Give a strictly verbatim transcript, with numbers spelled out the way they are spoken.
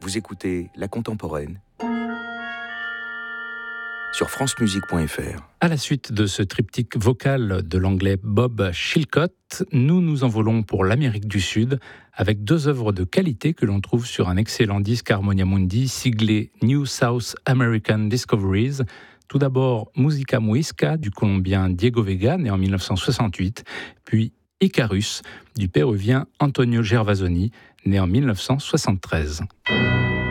Vous écoutez La Contemporaine sur france musique point f r. À la suite de ce triptyque vocal de l'anglais Bob Chilcott, nous nous envolons pour l'Amérique du Sud avec deux œuvres de qualité que l'on trouve sur un excellent disque Harmonia Mundi siglé New South American Discoveries. Tout d'abord Musica Muisca du Colombien Diego Vega, né en dix-neuf cent soixante-huit, puis Icarus du Péruvien Antonio Gervasoni, né en dix-neuf cent soixante-treize.